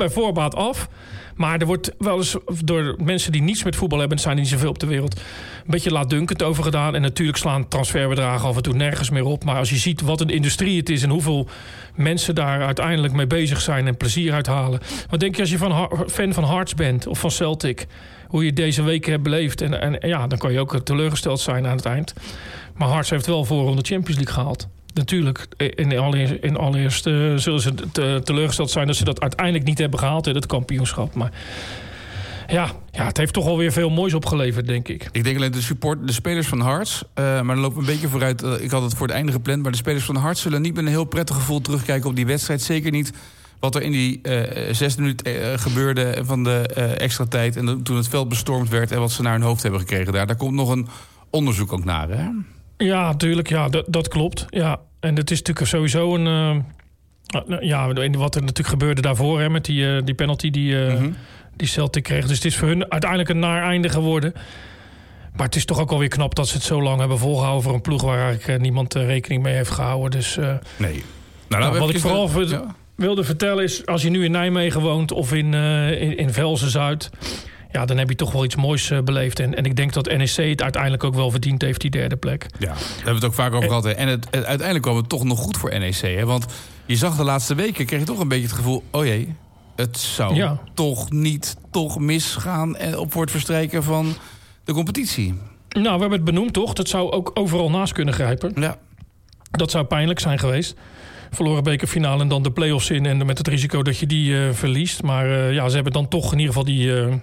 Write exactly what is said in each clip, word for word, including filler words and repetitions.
bij voorbaat af. Maar er wordt wel eens door mensen die niets met voetbal hebben... er zijn er niet zoveel op de wereld... een beetje laatdunkend over gedaan. En natuurlijk slaan transferbedragen af en toe nergens meer op. Maar als je ziet wat een industrie het is... en hoeveel mensen daar uiteindelijk mee bezig zijn... en plezier uithalen. Wat denk je als je van, fan van Hearts bent of van Celtic... hoe je deze weken hebt beleefd. En, en ja, dan kan je ook teleurgesteld zijn aan het eind. Maar Hearts heeft wel voorronde Champions League gehaald. Natuurlijk, in allereerst, in allereerst uh, zullen ze te, teleurgesteld zijn... dat ze dat uiteindelijk niet hebben gehaald in het kampioenschap. Maar ja, ja, het heeft toch alweer veel moois opgeleverd, denk ik. Ik denk alleen de support, de spelers van Hearts... Uh, maar dan lopen we een beetje vooruit. Uh, ik had het voor het einde gepland... maar de spelers van Hearts zullen niet met een heel prettig gevoel terugkijken op die wedstrijd. Zeker niet wat er in die uh, zes minuten uh, gebeurde van de uh, extra tijd... en de, toen het veld bestormd werd en wat ze naar hun hoofd hebben gekregen daar. Daar komt nog een onderzoek ook naar, hè? Ja, natuurlijk. Ja, dat, dat klopt. Ja. En het is natuurlijk sowieso een... Uh, ja, wat er natuurlijk gebeurde daarvoor... Hè, met die, uh, die penalty die, uh, mm-hmm. die Celtic kreeg. Dus het is voor hun uiteindelijk een naar einde geworden. Maar het is toch ook alweer knap dat ze het zo lang hebben volgehouden... voor een ploeg waar eigenlijk uh, niemand uh, rekening mee heeft gehouden. Dus, uh, nee. Nou, nou, wat ik vooral de, ja. wilde vertellen is... als je nu in Nijmegen woont of in, uh, in, in Velzen-Zuid... ja, dan heb je toch wel iets moois uh, beleefd. En, en ik denk dat N E C het uiteindelijk ook wel verdiend heeft, die derde plek. Ja, daar hebben we het ook vaak over en, gehad. Hè. En het, het, uiteindelijk kwam het toch nog goed voor N E C. Hè? Want je zag de laatste weken, kreeg je toch een beetje het gevoel... oh jee, het zou ja. toch niet toch misgaan... en op voor het verstrijken van de competitie. Nou, we hebben het benoemd, toch? Dat zou ook overal naast kunnen grijpen. Ja. Dat zou pijnlijk zijn geweest. Verloren bekerfinale en dan de play-offs in... en met het risico dat je die uh, verliest. Maar uh, ja, ze hebben dan toch in ieder geval die... Uh,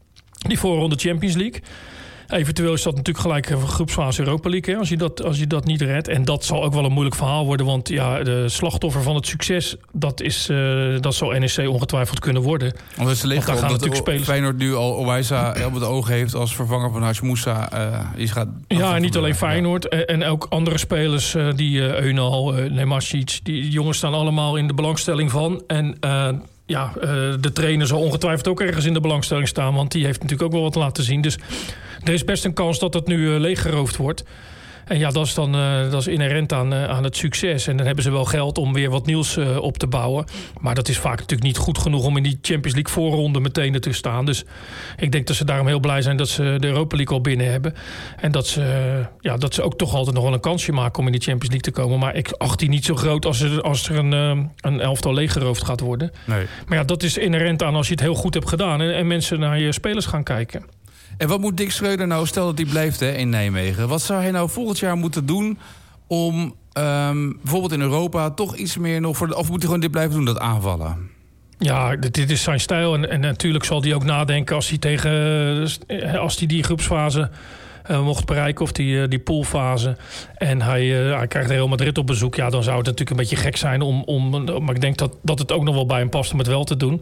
Die voorronde Champions League. Eventueel is dat natuurlijk gelijk een groepsfase Europa League... Hè, als, je dat, als je dat niet redt. En dat zal ook wel een moeilijk verhaal worden... want ja, de slachtoffer van het succes... dat, is, uh, dat zal N E C ongetwijfeld kunnen worden. Omdat ze liggen want daar gaan natuurlijk spelen. Feyenoord nu al Owaisa op het oog heeft... als vervanger van Haj Moussa. Uh, die gaat ja, en niet alleen Feyenoord. Ja. En ook andere spelers, uh, die uh, Eunal, uh, Nemasic... die jongens staan allemaal in de belangstelling van... en uh, ja, uh, de trainer zal ongetwijfeld ook ergens in de belangstelling staan... want die heeft natuurlijk ook wel wat laten zien. Dus er is best een kans dat het nu uh, leeggeroofd wordt. En ja, dat is dan uh, dat is inherent aan, uh, aan het succes. En dan hebben ze wel geld om weer wat nieuws uh, op te bouwen. Maar dat is vaak natuurlijk niet goed genoeg... om in die Champions League voorronde meteen te staan. Dus ik denk dat ze daarom heel blij zijn... dat ze de Europa League al binnen hebben. En dat ze, uh, ja, dat ze ook toch altijd nog wel een kansje maken... om in die Champions League te komen. Maar ik acht die niet zo groot als er, als er een, uh, een elftal leeggeroofd gaat worden. Nee. Maar ja, dat is inherent aan als je het heel goed hebt gedaan... en, en mensen naar je spelers gaan kijken. En wat moet Dick Schreuder nou, stel dat hij blijft hè, in Nijmegen... wat zou hij nou volgend jaar moeten doen om um, bijvoorbeeld in Europa... toch iets meer nog voor de, of moet hij gewoon dit blijven doen, dat aanvallen? Ja, dit is zijn stijl. En, en natuurlijk zal hij ook nadenken als hij tegen als hij die groepsfase uh, mocht bereiken... of die, uh, die poolfase. En hij, uh, hij krijgt Real Madrid op bezoek. Ja, dan zou het natuurlijk een beetje gek zijn om... om maar ik denk dat, dat het ook nog wel bij hem past om het wel te doen...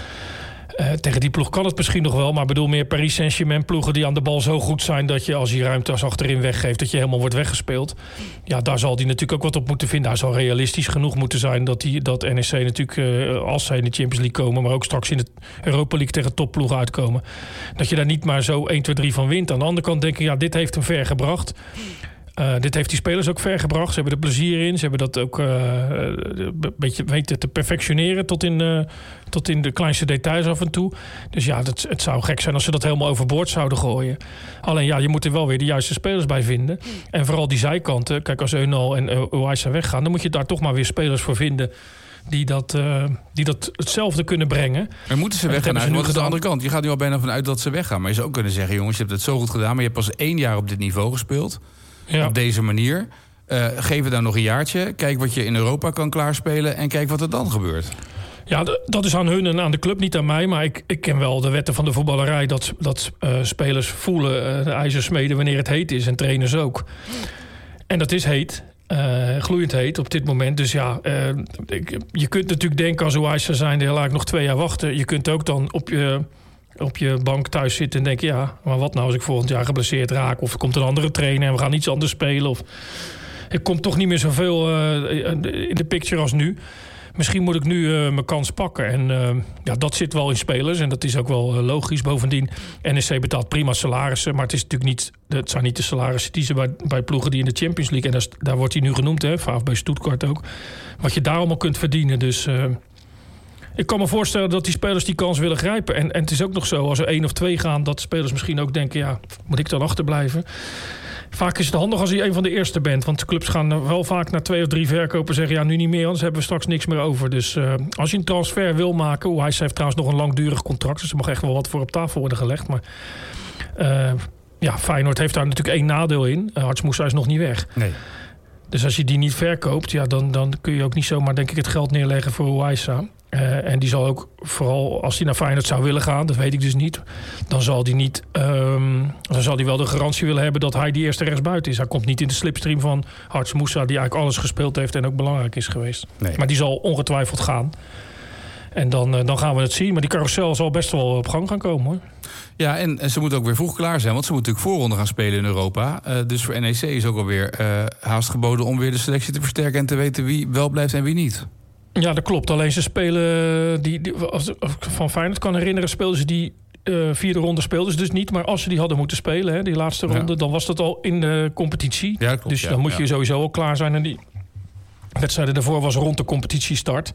Uh, tegen die ploeg kan het misschien nog wel. Maar ik bedoel meer Paris Saint-Germain ploegen die aan de bal zo goed zijn... dat je als je ruimte als achterin weggeeft... dat je helemaal wordt weggespeeld. Ja, daar zal hij natuurlijk ook wat op moeten vinden. Hij zal realistisch genoeg moeten zijn dat, die, dat N E C natuurlijk... Uh, als zij in de Champions League komen... maar ook straks in de Europa League tegen topploegen uitkomen... dat je daar niet maar zo één, twee, drie van wint. Aan de andere kant denk ik, ja, dit heeft hem ver gebracht... Uh, dit heeft die spelers ook ver gebracht. Ze hebben er plezier in. Ze hebben dat ook uh, een beetje weten te perfectioneren... Tot in, uh, tot in de kleinste details af en toe. Dus ja, dat, het zou gek zijn als ze dat helemaal overboord zouden gooien. Alleen ja, je moet er wel weer de juiste spelers bij vinden. En vooral die zijkanten. Kijk, als Eunal en uh, Owaisa weggaan... dan moet je daar toch maar weer spelers voor vinden... Die dat, uh, die dat hetzelfde kunnen brengen. Maar moeten ze weggaan? Ze wat is de andere kant? Je gaat nu al bijna vanuit dat ze weggaan. Maar je zou ook kunnen zeggen... jongens, je hebt het zo goed gedaan... maar je hebt pas één jaar op dit niveau gespeeld... Ja. Op deze manier. Uh, geef het dan nog een jaartje. Kijk wat je in Europa kan klaarspelen. En kijk wat er dan gebeurt. Ja, d- dat is aan hun en aan de club, niet aan mij. Maar ik, ik ken wel de wetten van de voetballerij... dat, dat uh, spelers voelen uh, de ijzer smeden wanneer het heet is. En trainers ook. En dat is heet. Uh, gloeiend heet op dit moment. Dus ja, uh, ik, je kunt natuurlijk denken als Owaisa zijn... laat ik nog twee jaar wachten. Je kunt ook dan op je... op je bank thuis zitten en denken... ja, maar wat nou als ik volgend jaar geblesseerd raak... of er komt een andere trainer en we gaan iets anders spelen... of ik kom toch niet meer zoveel uh, in de picture als nu. Misschien moet ik nu uh, mijn kans pakken. En uh, ja, dat zit wel in spelers en dat is ook wel uh, logisch. Bovendien, N E C betaalt prima salarissen... maar het, is natuurlijk niet, het zijn niet de salarissen die ze bij, bij ploegen... die in de Champions League... en daar, daar wordt hij nu genoemd, hè, V F B Stuttgart ook... wat je daar allemaal kunt verdienen, dus... Uh, Ik kan me voorstellen dat die spelers die kans willen grijpen. En, en het is ook nog zo, als er één of twee gaan... dat spelers misschien ook denken, ja, moet ik dan achterblijven? Vaak is het handig als je een van de eerste bent. Want de clubs gaan wel vaak na twee of drie verkopen zeggen... ja, nu niet meer, anders hebben we straks niks meer over. Dus uh, als je een transfer wil maken... Hij heeft trouwens nog een langdurig contract... dus er mag echt wel wat voor op tafel worden gelegd. Maar uh, ja, Feyenoord heeft daar natuurlijk één nadeel in. Uh, Harts Moussa is nog niet weg. Nee. Dus als je die niet verkoopt... Ja, dan, dan kun je ook niet zomaar denk ik het geld neerleggen voor Ouaissa. Uh, en die zal ook, vooral als hij naar Feyenoord zou willen gaan... dat weet ik dus niet... dan zal hij niet, um, dan zal hij wel de garantie willen hebben... dat hij die eerste rechtsbuiten is. Hij komt niet in de slipstream van Harts Moussa... die eigenlijk alles gespeeld heeft en ook belangrijk is geweest. Nee. Maar die zal ongetwijfeld gaan. En dan, uh, dan gaan we het zien. Maar die carousel zal best wel op gang gaan komen, hoor. Ja, en, en ze moeten ook weer vroeg klaar zijn... want ze moeten natuurlijk voorronde gaan spelen in Europa. Uh, dus voor N E C is ook alweer uh, haast geboden... om weer de selectie te versterken en te weten wie wel blijft en wie niet. Ja, dat klopt. Alleen ze spelen... Die, die, als ik van Feyenoord kan herinneren... speelden ze die uh, vierde ronde speelden ze dus niet. Maar als ze die hadden moeten spelen, hè, die laatste ronde... Ja. dan was dat al in de competitie. Ja, klopt, dus ja, dan moet ja. je sowieso al klaar zijn. En die wedstrijden daarvoor was rond de competitiestart.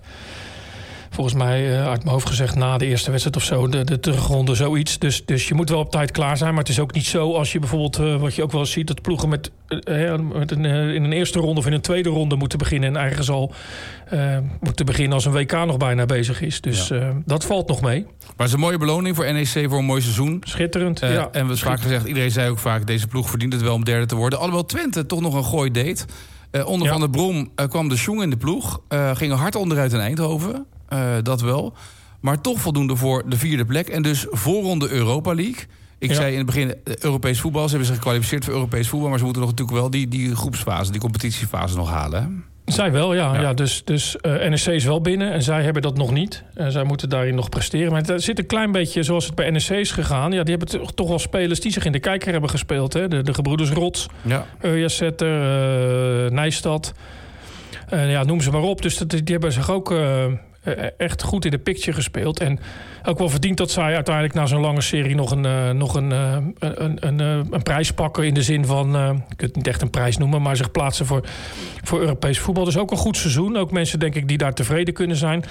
Volgens mij, uh, uit mijn hoofd gezegd, na de eerste wedstrijd of zo... de, de terugronde, zoiets. Dus, dus je moet wel op tijd klaar zijn. Maar het is ook niet zo als je bijvoorbeeld... Uh, wat je ook wel eens ziet, dat ploegen met, uh, met een, uh, in een eerste ronde... of in een tweede ronde moeten beginnen... en ergens al uh, moeten beginnen als een W K nog bijna bezig is. Dus ja. uh, dat valt nog mee. Maar het is een mooie beloning voor N E C voor een mooi seizoen. Schitterend, uh, ja. En we vaak gezegd, iedereen zei ook vaak... deze ploeg verdient het wel om derde te worden. Alhoewel Twente toch nog een gooi deed. Uh, onder ja. Van der Brom uh, kwam de Jong in de ploeg. Uh, gingen hard onderuit in Eindhoven... Uh, dat wel. Maar toch voldoende voor de vierde plek. En dus voorronde Europa League. Ik ja. zei in het begin, Europees voetbal. Ze hebben zich gekwalificeerd voor Europees voetbal. Maar ze moeten nog natuurlijk wel die, die groepsfase, die competitiefase nog halen. Hè? Zij wel, ja. ja. ja dus dus uh, N E C is wel binnen en zij hebben dat nog niet. Uh, zij moeten daarin nog presteren. Maar het zit een klein beetje zoals het bij N E C is gegaan. Ja, die hebben toch, toch wel spelers die zich in de kijker hebben gespeeld. Hè? De, de gebroeders Rots, ja. Urjazetter, uh, Nijstad. Uh, ja, noem ze maar op. Dus dat, die hebben zich ook... Uh, echt goed in de picture gespeeld. En ook wel verdiend dat zij uiteindelijk na zo'n lange serie... nog een, uh, nog een, uh, een, een, uh, een prijs pakken in de zin van... Uh, ik kan het niet echt een prijs noemen... maar zich plaatsen voor, voor Europees voetbal. Dus ook een goed seizoen. Ook mensen, denk ik, die daar tevreden kunnen zijn.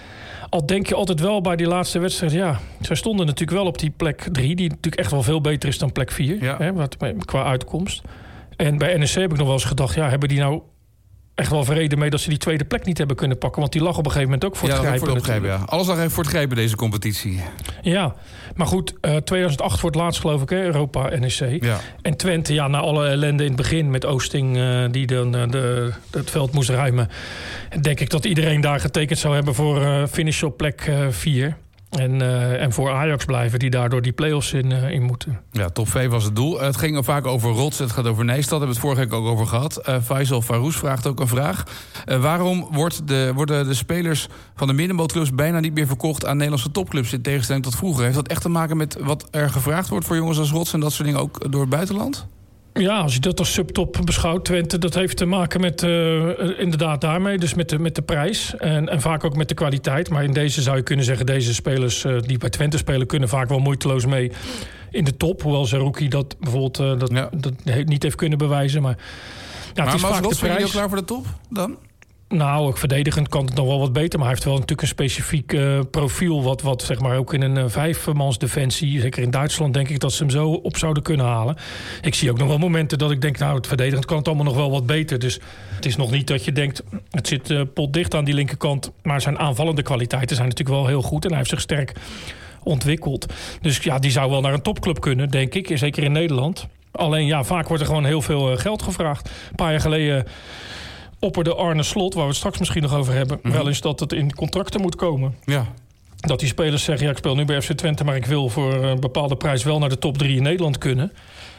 Al denk je altijd wel bij die laatste wedstrijd... ja, zij stonden natuurlijk wel op die plek drie... die natuurlijk echt wel veel beter is dan plek vier. Ja. Hè, wat, qua uitkomst. En bij N E C heb ik nog wel eens gedacht... ja, hebben die nou... echt wel vrede mee dat ze die tweede plek niet hebben kunnen pakken. Want die lag op een gegeven moment ook voor ja, het grijpen. Voor het opgrijpen, ja. Alles lag even voor het grijpen, deze competitie. Ja, maar goed, uh, tweeduizend acht voor het laatst geloof ik, hè, Europa, N E C. Ja. En Twente, ja, na alle ellende in het begin met Oosting... Uh, die dan uh, de, de, het veld moest ruimen... denk ik dat iedereen daar getekend zou hebben voor uh, finish op plek vier... Uh, En, uh, en voor Ajax blijven, die daardoor die play-offs in, uh, in moeten. Ja, top vijf was het doel. Uh, het ging vaak over Rots, het gaat over Nijstad. Daar hebben we het vorige week ook over gehad. Uh, Faisal Farouz vraagt ook een vraag. Uh, waarom wordt de, worden de spelers van de middenmootclubs... bijna niet meer verkocht aan Nederlandse topclubs... in tegenstelling tot vroeger? Heeft dat echt te maken met wat er gevraagd wordt voor jongens als Rots... en dat soort dingen ook door het buitenland? Ja, als je dat als subtop beschouwt, Twente... dat heeft te maken met uh, inderdaad daarmee. Dus met de, met de prijs. En, en vaak ook met de kwaliteit. Maar in deze zou je kunnen zeggen... deze spelers uh, die bij Twente spelen... kunnen vaak wel moeiteloos mee in de top. Hoewel Zerouki dat bijvoorbeeld uh, dat, ja. dat niet heeft kunnen bewijzen. Maar, ja, maar, het is maar vaak Rots, de prijs. ben je ook klaar voor de top dan? Nou, ook verdedigend kan het nog wel wat beter. Maar hij heeft wel natuurlijk een specifiek uh, profiel... Wat, wat zeg maar ook in een uh, vijfmans defensie... zeker in Duitsland denk ik dat ze hem zo op zouden kunnen halen. Ik zie ook nog wel momenten dat ik denk... nou, het verdedigend kan het allemaal nog wel wat beter. Dus het is nog niet dat je denkt... het zit uh, potdicht aan die linkerkant... maar zijn aanvallende kwaliteiten zijn natuurlijk wel heel goed... en hij heeft zich sterk ontwikkeld. Dus ja, die zou wel naar een topclub kunnen, denk ik. Zeker in Nederland. Alleen ja, vaak wordt er gewoon heel veel uh, geld gevraagd. Een paar jaar geleden... opperde Arne Slot, waar we het straks misschien nog over hebben... Mm-hmm. wel eens dat het in contracten moet komen. Ja. Dat die spelers zeggen, ja, ik speel nu bij F C Twente... maar ik wil voor een bepaalde prijs wel naar de top drie in Nederland kunnen.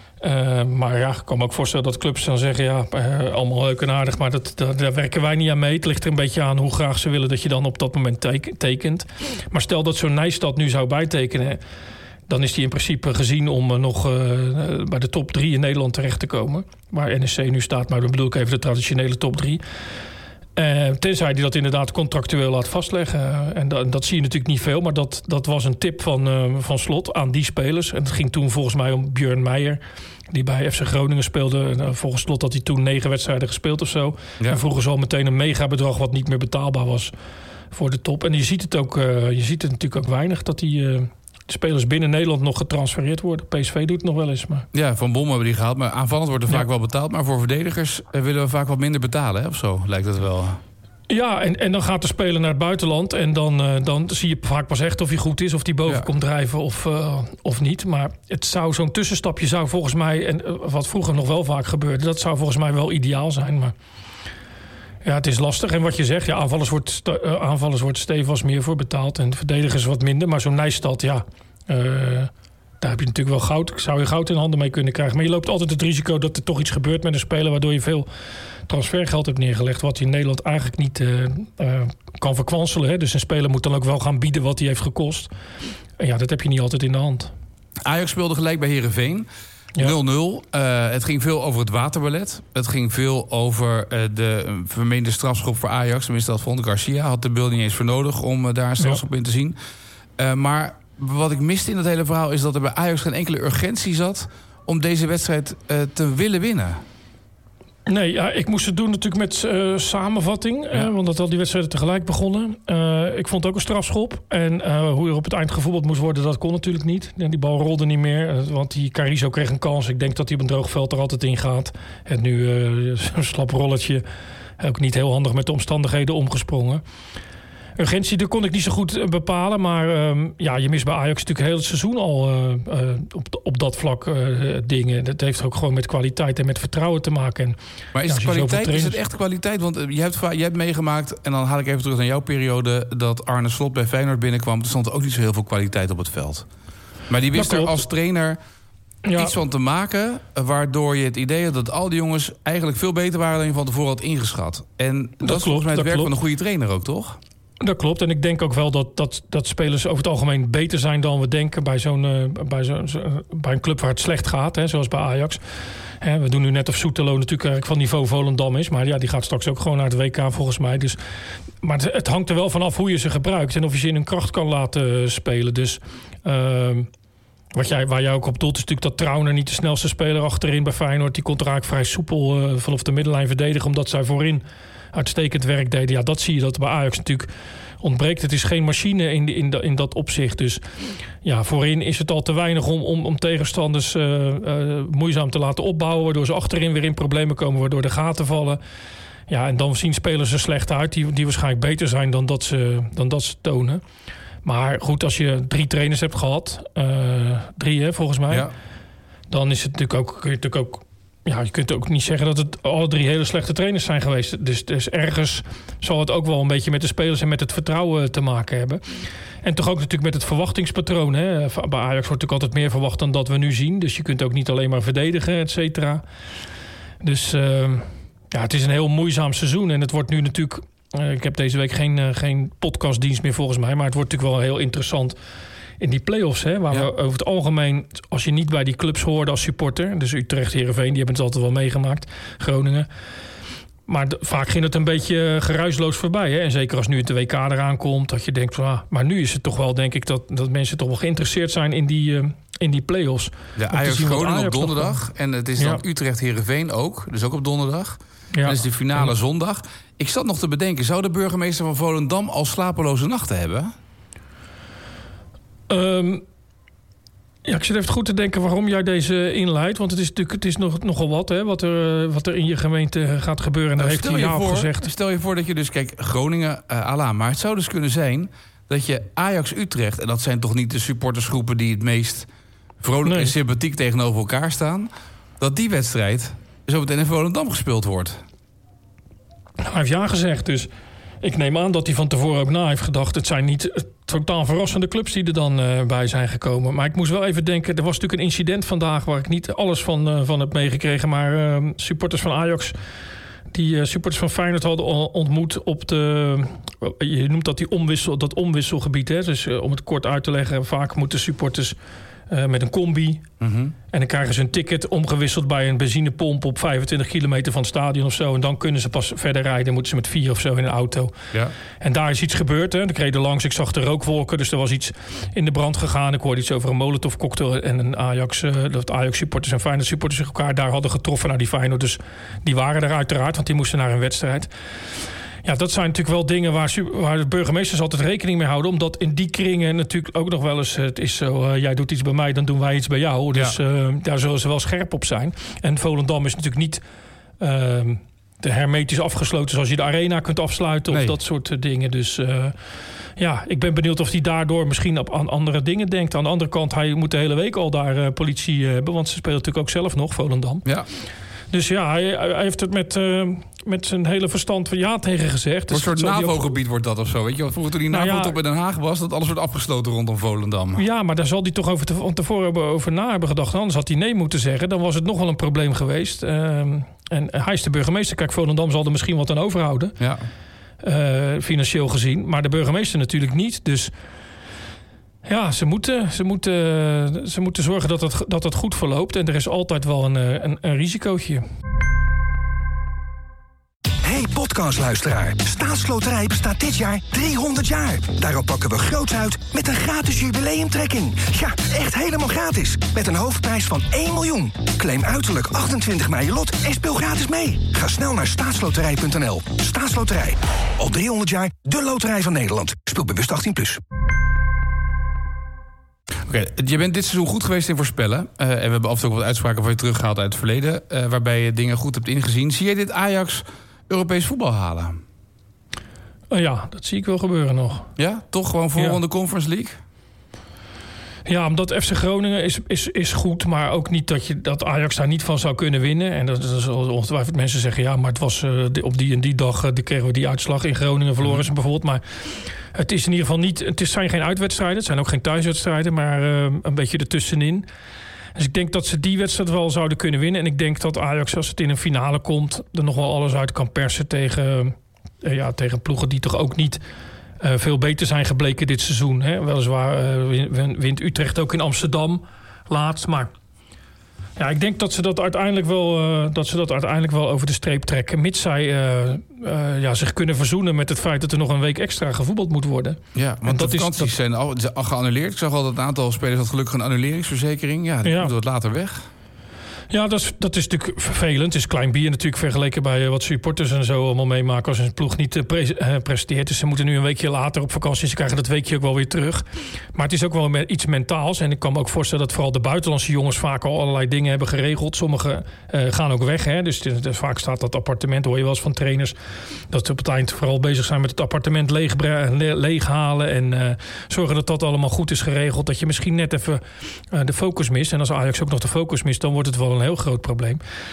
Uh, maar ja, ik kan me ook voorstellen dat clubs dan zeggen... ja, uh, allemaal leuk en aardig, maar dat, dat, daar werken wij niet aan mee. Het ligt er een beetje aan hoe graag ze willen dat je dan op dat moment teken, tekent. Maar stel dat zo'n Nijstad nu zou bijtekenen... dan is die in principe gezien om uh, nog uh, bij de top drie in Nederland terecht te komen. Waar N E C nu staat, maar dan bedoel ik even de traditionele top drie. Uh, tenzij die dat inderdaad contractueel laat vastleggen. Uh, en dat, dat zie je natuurlijk niet veel, maar dat, dat was een tip van, uh, van Slot aan die spelers. En het ging toen volgens mij om Björn Meijer... die bij F C Groningen speelde. Uh, volgens Slot had hij toen negen wedstrijden gespeeld of zo. Ja. En vroegen ze al meteen een megabedrag wat niet meer betaalbaar was... voor de top. En je ziet het ook, uh, je ziet het natuurlijk ook weinig dat die uh, spelers binnen Nederland nog getransfereerd worden. P S V doet het nog wel eens. Maar... Ja, Van Bommel hebben die gehaald. Maar aanvallend wordt er ja. vaak wel betaald. Maar voor verdedigers uh, willen we vaak wat minder betalen, hè? Of zo lijkt het wel. Ja, en, en dan gaat de speler naar het buitenland. En dan, uh, dan zie je vaak pas echt of hij goed is. Of hij boven ja. komt drijven of, uh, of niet. Maar het zou zo'n tussenstapje zou volgens mij... en uh, wat vroeger nog wel vaak gebeurde... dat zou volgens mij wel ideaal zijn. Maar ja, het is lastig. En wat je zegt, ja, aanvallers wordt, uh, aanvallers wordt stevast meer voor betaald. En verdedigers wat minder. Maar zo'n Nijstad, ja... Uh, daar heb je natuurlijk wel goud. Zou je goud in handen mee kunnen krijgen. Maar je loopt altijd het risico dat er toch iets gebeurt met een speler... waardoor je veel transfergeld hebt neergelegd... wat je in Nederland eigenlijk niet uh, uh, kan verkwanselen. Hè? Dus een speler moet dan ook wel gaan bieden wat hij heeft gekost. En ja, dat heb je niet altijd in de hand. Ajax speelde gelijk bij Heerenveen. Ja. nul nul. Uh, het ging veel over het waterballet. Het ging veel over uh, de vermeende strafschop voor Ajax. Tenminste, dat vond Garcia. Had de beeld niet eens voor nodig om uh, daar een strafschop ja. in te zien. Uh, maar... Wat ik miste in dat hele verhaal is dat er bij Ajax geen enkele urgentie zat... om deze wedstrijd uh, te willen winnen. Nee, ja, ik moest het doen natuurlijk met uh, samenvatting. Ja. Uh, want dat al die wedstrijden tegelijk begonnen. Uh, ik vond ook een strafschop. En uh, hoe er op het eind gevoetbald moest worden, dat kon natuurlijk niet. Die bal rolde niet meer. Uh, want die Carrizo kreeg een kans. Ik denk dat hij op een droog veld er altijd in gaat. En nu uh, zo'n slap rolletje. Ook niet heel handig met de omstandigheden omgesprongen. Urgentie, dat kon ik niet zo goed bepalen. Maar um, ja, je mist bij Ajax natuurlijk heel het seizoen al uh, uh, op, op dat vlak uh, dingen. Dat heeft ook gewoon met kwaliteit en met vertrouwen te maken. En, maar is, ja, het kwaliteit, is het echt kwaliteit? Want je hebt, je hebt meegemaakt, en dan haal ik even terug naar jouw periode... dat Arne Slot bij Feyenoord binnenkwam. Er stond ook niet zo heel veel kwaliteit op het veld. Maar die wist er als trainer ja. iets van te maken... waardoor je het idee had dat al die jongens eigenlijk veel beter waren... dan je van tevoren had ingeschat. En dat, dat is volgens mij het werk klopt. van een goede trainer ook, toch? Dat klopt. En ik denk ook wel dat, dat, dat spelers over het algemeen beter zijn dan we denken bij, zo'n, uh, bij, zo'n, zo, bij een club waar het slecht gaat, hè, zoals bij Ajax. Hè, we doen nu net of Soetelo natuurlijk eigenlijk van niveau Volendam is. Maar ja, die gaat straks ook gewoon naar het W K volgens mij. Dus, maar het, het hangt er wel vanaf hoe je ze gebruikt en of je ze in hun kracht kan laten spelen. Dus uh, wat jij, waar jij ook op doelt is natuurlijk dat Trauner niet de snelste speler achterin bij Feyenoord. Die kon er eigenlijk vrij soepel uh, vanaf de middenlijn verdedigen, omdat zij voorin uitstekend werk deden. Ja, dat zie je dat bij Ajax natuurlijk ontbreekt. Het is geen machine in, in, in dat opzicht. Dus ja, voorin is het al te weinig om, om, om tegenstanders uh, uh, moeizaam te laten opbouwen, waardoor ze achterin weer in problemen komen, waardoor de gaten vallen. Ja, en dan zien spelers er slecht uit, die, die waarschijnlijk beter zijn dan dat ze, dan dat ze tonen. Maar goed, als je drie trainers hebt gehad, uh, drie hè, volgens mij, ja. dan is het natuurlijk ook, kun je natuurlijk ook ja, je kunt ook niet zeggen dat het alle drie hele slechte trainers zijn geweest. Dus, dus ergens zal het ook wel een beetje met de spelers en met het vertrouwen te maken hebben. En toch ook natuurlijk met het verwachtingspatroon. Hè. Bij Ajax wordt natuurlijk altijd meer verwacht dan dat we nu zien. Dus je kunt ook niet alleen maar verdedigen, et cetera. Dus uh, ja, het is een heel moeizaam seizoen. En het wordt nu natuurlijk... Uh, ik heb deze week geen, uh, geen podcastdienst meer volgens mij. Maar het wordt natuurlijk wel heel interessant in die play-offs, hè, waar ja. we over het algemeen, als je niet bij die clubs hoorde als supporter, dus Utrecht, Heerenveen, die hebben het altijd wel meegemaakt, Groningen. Maar de, vaak ging het een beetje geruisloos voorbij. Hè? En zeker als nu het de W K eraan komt, dat je denkt van, ah, maar nu is het toch wel, denk ik, dat, dat mensen toch wel geïnteresseerd zijn in die, uh, in die play-offs. Ja, Ajax Groningen op donderdag. En het is dan ja. Utrecht, Heerenveen ook, dus ook op donderdag. Ja. En is de finale en zondag. Ik zat nog te bedenken, zou de burgemeester van Volendam al slapeloze nachten hebben? Um, ja, ik zit even goed te denken waarom jij deze inleidt. Want het is natuurlijk het is nog, nogal wat, hè, wat, er, wat er in je gemeente gaat gebeuren. En daar nou, heeft hij ja op gezegd. Stel je voor dat je dus, kijk, Groningen, uh, ala. Maar het zou dus kunnen zijn dat je Ajax-Utrecht, en dat zijn toch niet de supportersgroepen die het meest vrolijk nee. en sympathiek tegenover elkaar staan, dat die wedstrijd zo meteen in Volendam gespeeld wordt. Hij heeft ja gezegd, dus ik neem aan dat hij van tevoren ook na heeft gedacht. Het zijn niet totaal verrassende clubs die er dan uh, bij zijn gekomen. Maar ik moest wel even denken, er was natuurlijk een incident vandaag waar ik niet alles van, uh, van heb meegekregen. Maar uh, supporters van Ajax, die uh, supporters van Feyenoord hadden ontmoet op de, je noemt dat die omwissel, dat omwisselgebied. Hè? Dus uh, om het kort uit te leggen, vaak moeten supporters Uh, met een combi. Mm-hmm. En dan krijgen ze een ticket omgewisseld bij een benzinepomp op vijfentwintig kilometer van het stadion of zo. En dan kunnen ze pas verder rijden. Moeten ze met vier of zo in een auto. Ja. En daar is iets gebeurd. Hè. Ik reed er langs, ik zag de rookwolken. Dus er was iets in de brand gegaan. Ik hoorde iets over een Molotov cocktail en een Ajax, uh, dat Ajax supporters en Feyenoord supporters zich elkaar daar hadden getroffen. Nou, die Feyenoord, dus die waren er uiteraard, want die moesten naar een wedstrijd. Ja, dat zijn natuurlijk wel dingen waar, waar de burgemeesters altijd rekening mee houden. Omdat in die kringen natuurlijk ook nog wel eens... het is zo, uh, jij doet iets bij mij, dan doen wij iets bij jou. Dus ja. uh, daar zullen ze wel scherp op zijn. En Volendam is natuurlijk niet... Uh, de hermetisch afgesloten zoals je de arena kunt afsluiten... of nee. dat soort uh, dingen. Dus uh, ja, ik ben benieuwd of hij daardoor misschien op, aan andere dingen denkt. Aan de andere kant, hij moet de hele week al daar uh, politie uh, hebben... want ze spelen natuurlijk ook zelf nog, Volendam. Ja. Dus ja, hij, hij heeft het met, uh, met zijn hele verstand ja tegen gezegd. Dus een soort NAVO-gebied ook... wordt dat of zo, weet je? Want vroeger toen die NAVO nou ja, toch bij Den Haag was... dat alles wordt afgesloten rondom Volendam. Ja, maar daar zal hij toch over te, van tevoren hebben, over na hebben gedacht. Anders had hij nee moeten zeggen. Dan was het nog wel een probleem geweest. Uh, en hij is de burgemeester. Kijk, Volendam zal er misschien wat aan overhouden. Ja. Uh, financieel gezien. Maar de burgemeester natuurlijk niet. Dus... Ja, ze moeten, ze, moeten, ze moeten zorgen dat het, dat het goed verloopt. En er is altijd wel een, een, een risicootje. Hey podcastluisteraar, Staatsloterij bestaat dit jaar driehonderd jaar. Daarom pakken we groots uit met een gratis jubileumtrekking. Ja, echt helemaal gratis. Met een hoofdprijs van één miljoen. Claim uiterlijk achtentwintig mei je lot en speel gratis mee. Ga snel naar staatsloterij punt n l. Staatsloterij. Al driehonderd jaar de loterij van Nederland. Speel bewust achttien plus. Oké, okay, je bent dit seizoen goed geweest in voorspellen. Uh, en we hebben af en toe ook wat uitspraken van je teruggehaald uit het verleden. Uh, waarbij je dingen goed hebt ingezien. Zie je dit Ajax Europees voetbal halen? Uh, ja, dat zie ik wel gebeuren nog. Ja? Toch gewoon voor ja. de Conference League? Ja, omdat F C Groningen is, is, is goed. Maar ook niet dat, je, dat Ajax daar niet van zou kunnen winnen. En dat, dat is ongetwijfeld mensen zeggen... ja, maar het was uh, op die en die dag... Uh, kregen we die uitslag in Groningen, verloren ze bijvoorbeeld. Maar het is in ieder geval niet... Het zijn geen uitwedstrijden. Het zijn ook geen thuiswedstrijden. Maar uh, een beetje ertussenin. Dus ik denk dat ze die wedstrijd wel zouden kunnen winnen. En ik denk dat Ajax, als het in een finale komt... er nog wel alles uit kan persen tegen, uh, ja, tegen ploegen die toch ook niet... Uh, veel beter zijn gebleken dit seizoen. Hè? Weliswaar uh, wint Utrecht ook in Amsterdam laatst. Maar ja, ik denk dat ze dat uiteindelijk wel, uh, dat ze dat uiteindelijk wel over de streep trekken. Mits zij uh, uh, ja, zich kunnen verzoenen met het feit dat er nog een week extra gevoetbald moet worden. Ja, want dat de vakanties is, dat... zijn al, al geannuleerd. Ik zag al dat een aantal spelers had gelukkig een annuleringsverzekering. Ja, die ja. moet wat later weg. Ja, dat is, dat is natuurlijk vervelend. Het is klein bier natuurlijk vergeleken bij wat supporters en zo allemaal meemaken als een ploeg niet pre- uh, presteert. Dus ze moeten nu een weekje later op vakantie. Ze krijgen dat weekje ook wel weer terug. Maar het is ook wel iets mentaals. En ik kan me ook voorstellen dat vooral de buitenlandse jongens vaak al allerlei dingen hebben geregeld. Sommigen uh, gaan ook weg. Hè? Dus, dus vaak staat dat appartement, hoor je wel eens van trainers, dat ze op het eind vooral bezig zijn met het appartement leeg, le- leeghalen. En uh, zorgen dat dat allemaal goed is geregeld. Dat je misschien net even uh, de focus mist. En als Ajax ook nog de focus mist, dan wordt het wel een heel groot probleem.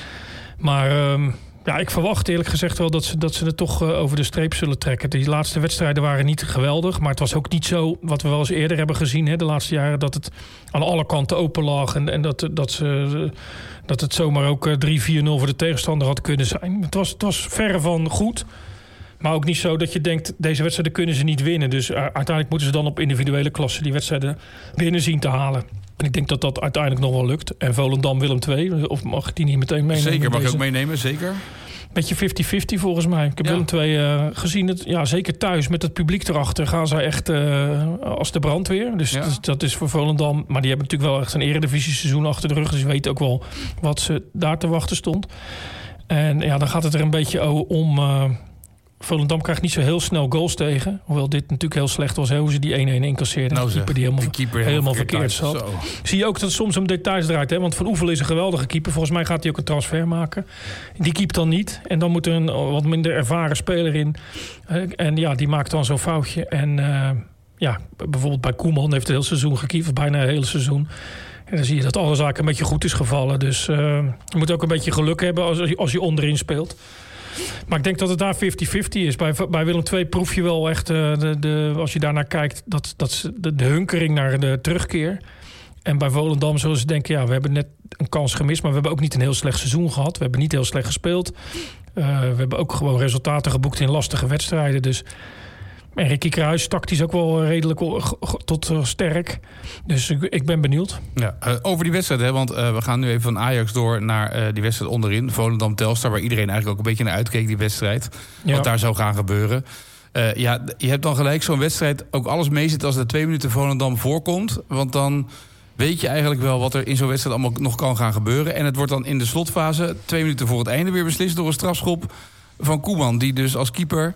Maar um, ja, ik verwacht eerlijk gezegd wel dat ze, dat ze het toch uh, over de streep zullen trekken. Die laatste wedstrijden waren niet geweldig. Maar het was ook niet zo, wat we wel eens eerder hebben gezien, hè, de laatste jaren, dat het aan alle kanten open lag. En, en dat, dat, ze, dat het zomaar ook drie vier nul voor de tegenstander had kunnen zijn. Het was, het was verre van goed. Maar ook niet zo dat je denkt, deze wedstrijden kunnen ze niet winnen. Dus uh, uiteindelijk moeten ze dan op individuele klassen die wedstrijden binnen zien te halen. En ik denk dat dat uiteindelijk nog wel lukt. En Volendam Willem twee, of mag ik die niet meteen meenemen? Zeker, mag je ook meenemen, zeker. Beetje vijftig vijftig volgens mij. Ik heb ja. Willem twee uh, gezien. Het, ja, zeker thuis met het publiek erachter gaan ze echt uh, als de brandweer. Dus ja. dat, dat is voor Volendam. Maar die hebben natuurlijk wel echt een eredivisie seizoen achter de rug. Dus ze weten ook wel wat ze daar te wachten stond. En ja, dan gaat het er een beetje om... Uh, Volendam krijgt niet zo heel snel goals tegen. Hoewel dit natuurlijk heel slecht was. Hè, hoe ze die één-één incasseerden. Nou, de keeper die helemaal, de keeper helemaal verkeerd, verkeerd zat. Zo. Zie je ook dat het soms om details draait. Hè? Want Van Oevel is een geweldige keeper. Volgens mij gaat hij ook een transfer maken. Die keept dan niet. En dan moet er een wat minder ervaren speler in. En ja, die maakt dan zo'n foutje. En uh, ja, bijvoorbeeld bij Koeman heeft het hele seizoen gekiept. Bijna het hele seizoen. En dan zie je dat alle zaken een beetje goed is gevallen. Dus uh, je moet ook een beetje geluk hebben als, als je onderin speelt. Maar ik denk dat het daar vijftig vijftig is. Bij, bij Willem twee proef je wel echt, uh, de, de, als je daarnaar kijkt, dat, dat de, de hunkering naar de terugkeer. En bij Volendam zullen ze denken, ja, we hebben net een kans gemist, maar we hebben ook niet een heel slecht seizoen gehad. We hebben niet heel slecht gespeeld. Uh, we hebben ook gewoon resultaten geboekt in lastige wedstrijden. Dus en Ricky Kruijs tactisch ook wel redelijk tot uh, sterk. Dus ik, ik ben benieuwd. Ja, uh, over die wedstrijd, hè, want uh, we gaan nu even van Ajax door naar uh, die wedstrijd onderin. Volendam-Telstar, waar iedereen eigenlijk ook een beetje naar uitkeek, die wedstrijd. Ja. Wat daar zou gaan gebeuren. Uh, ja, je hebt dan gelijk zo'n wedstrijd ook alles meezit als er twee minuten Volendam voorkomt. Want dan weet je eigenlijk wel wat er in zo'n wedstrijd allemaal nog kan gaan gebeuren. En het wordt dan in de slotfase, twee minuten voor het einde, weer beslist door een strafschop van Koeman. Die dus als keeper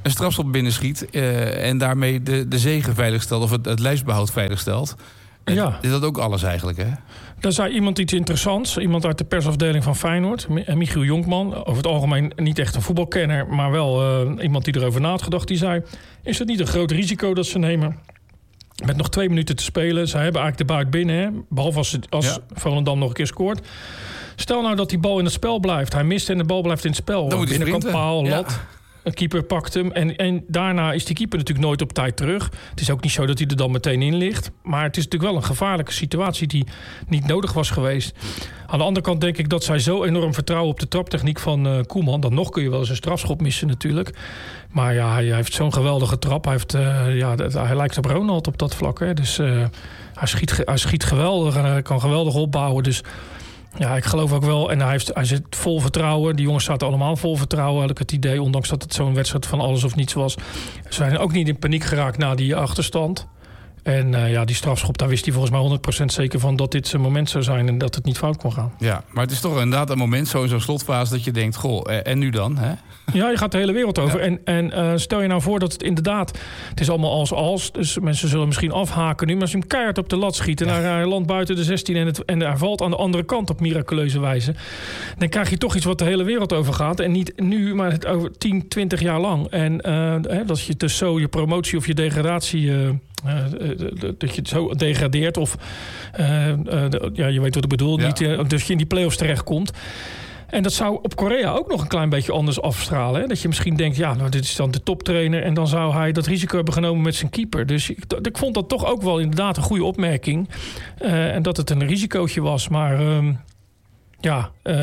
een strafschop binnenschiet uh, en daarmee de, de zege veiligstelt of het, het lijfsbehoud veiligstelt. Ja. Is dat ook alles eigenlijk, hè? Daar zei iemand iets interessants. Iemand uit de persafdeling van Feyenoord, Michiel Jonkman. Over het algemeen niet echt een voetbalkenner, maar wel uh, iemand die erover na had gedacht. Die zei, is het niet een groot risico dat ze nemen? Met nog twee minuten te spelen. Ze hebben eigenlijk de buit binnen, hè? Behalve als, als ja. Volendam nog een keer scoort. Stel nou dat die bal in het spel blijft. Hij mist en de bal blijft in het spel. Dan moet hij binnenkant paal, ja. lat. Een keeper pakt hem. En, en daarna is die keeper natuurlijk nooit op tijd terug. Het is ook niet zo dat hij er dan meteen in ligt. Maar het is natuurlijk wel een gevaarlijke situatie die niet nodig was geweest. Aan de andere kant denk ik dat zij zo enorm vertrouwen op de traptechniek van uh, Koeman. Dan nog kun je wel eens een strafschop missen natuurlijk. Maar ja, hij heeft zo'n geweldige trap. Hij, heeft, uh, ja, hij lijkt op Ronald op dat vlak. Hè. Dus uh, hij, schiet, hij schiet geweldig en hij kan geweldig opbouwen. Dus ja, ik geloof ook wel. En hij, heeft, hij zit vol vertrouwen. Die jongens zaten allemaal vol vertrouwen, had ik het idee. Ondanks dat het zo'n wedstrijd van alles of niets was. Ze zijn ook niet in paniek geraakt na die achterstand. En uh, ja, die strafschop, daar wist hij volgens mij honderd procent zeker van dat dit zijn moment zou zijn en dat het niet fout kon gaan. Ja, maar het is toch inderdaad een moment, zo in zo'n slotfase, dat je denkt, goh, en nu dan? Hè? Ja, je gaat de hele wereld over. Ja. En, en uh, stel je nou voor dat het inderdaad, het is allemaal als-als, dus mensen zullen misschien afhaken nu, maar als je hem keihard op de lat schiet en ja. hij landt buiten de zestien en, het, en hij valt aan de andere kant op miraculeuze wijze, dan krijg je toch iets wat de hele wereld over gaat. En niet nu, maar het over tien, twintig jaar lang. En uh, hè, dat je dus zo je promotie of je degradatie Uh, Uh, dat je het zo degradeert of uh, uh, de, ja, je weet wat ik bedoel, ja. niet, uh, dat je in die play-offs terechtkomt. En dat zou op Korea ook nog een klein beetje anders afstralen. Hè? Dat je misschien denkt, ja, nou, dit is dan de toptrainer en dan zou hij dat risico hebben genomen met zijn keeper. Dus ik, ik vond dat toch ook wel inderdaad een goede opmerking. Uh, en dat het een risicootje was, maar Um, Ja, uh,